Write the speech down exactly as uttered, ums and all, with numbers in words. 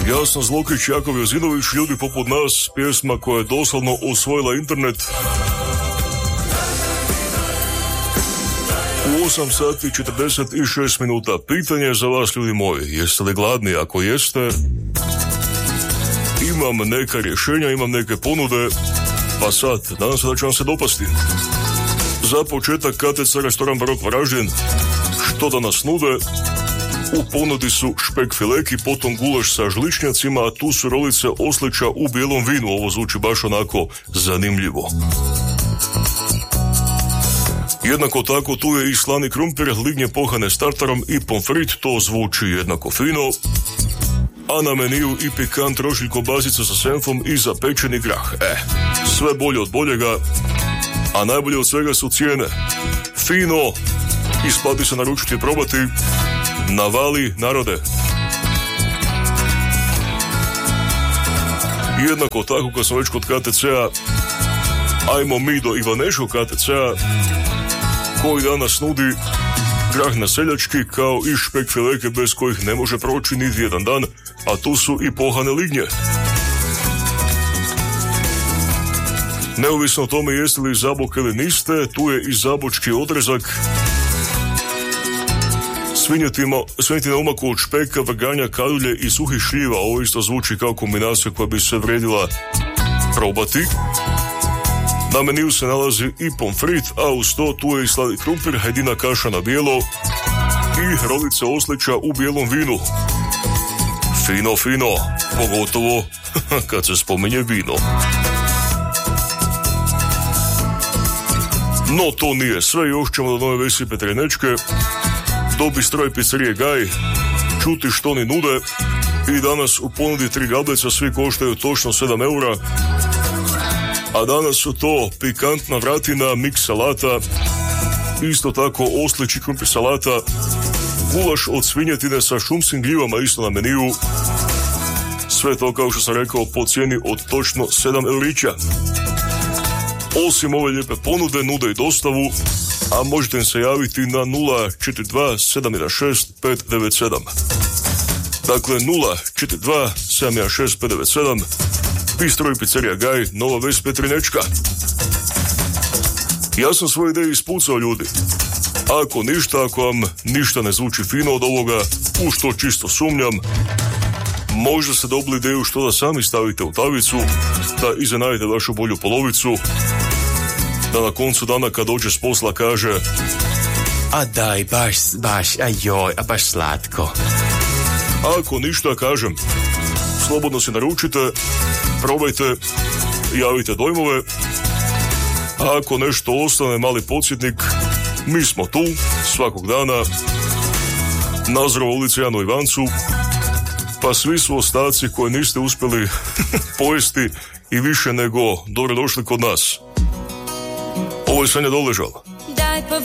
Jasna Zlokić, Jakov Jozinović, ljudi poput nas, pjesma koja je doslovno osvojila internet. U osam sati četrdeset šest minuta. Pitanje za vas, ljudi moji, jeste li gladni? Ako jeste, imam neka rješenja, imam neke ponude, pa sad, nadam se da će vam se dopasti. Za početak K T C restoran Barok Varaždin, što da nas nude? U ponudi su špek fileki, potom gulaš sa žličnjacima, a tu su rolice oslića u bijelom vinu. Ovo zvuči baš onako zanimljivo. Jednako tako tu je i slani krumpir, lignje pohane s tartarom i pomfrit, to zvuči jednako fino. A na meniju i pikant roštilj kobasica sa senfom i zapečeni grah. E, sve bolje od boljega, a najbolje od svega su cijene. Fino, isplati se naručiti i probati. Navali, narode. Jednako tako, kad sam već kod K T C-a, ajmo mi do Ivaneškog K T C-a, koji danas nudi grah na seljački, kao i špek fileke bez kojih ne može proći niti jedan dan, a tu su i pohane lignje. Neovisno o tome jeste li zabok ili niste, tu je i zabočki odrezak, svinjetina umaku od špeka, vrganja, kadulje i suhih šljiva. Ovo isto zvuči kao kombinacija koja bi se vrijedila probati. Na meniju se nalazi i pomfrit, a uz to tu je i slani krumpir, hajdina kaša na bijelo i rolice oslića u bijelom vinu. Fino, fino, pogotovo kad se spominje vino. No to nije sve, još ćemo do Nove Vesi Petrinečke, do Bistroj pizzerije Gaj, čuti što ni nude. I danas u ponudi tri gablica, svi koštaju točno sedam eura. A danas su to pikantna vratina, mix salata, isto tako oslić i krumpir salata, gulaš od svinjetine sa šumskim gljivama isto na meniju. Sve to, kao što sam rekao, po cijeni od točno sedam eurića. Osim ove lijepe ponude, nude i dostavu, a možete im se javiti na nula četiri dva sedam jedan šest pet devet sedam. Dakle, nula četiri dva sedam jedan šest pet devet sedam. Bistroj pizzerija Gaj, Nova Ves Petrinečka. Ja sam svoje ideje ispucao, ljudi. Ako ništa, ako vam ništa ne zvuči fino od ovoga, u što čisto sumnjam, možda ste dobili ideju što da sami stavite u tavicu, da iznenadite vašu bolju polovicu, da na koncu dana kad dođe s posla kaže: a daj, baš, baš, a joj, a baš slatko. Ako ništa, kažem, slobodno se naručite, probajte, javite dojmove, a ako nešto ostane, mali podsjetnik, mi smo tu svakog dana, Nazorova ulica Janu Ivancu, pa svi su ostaci koje niste uspjeli pojesti i više nego dobro došli kod nas. Ovo je Sanja Doležal.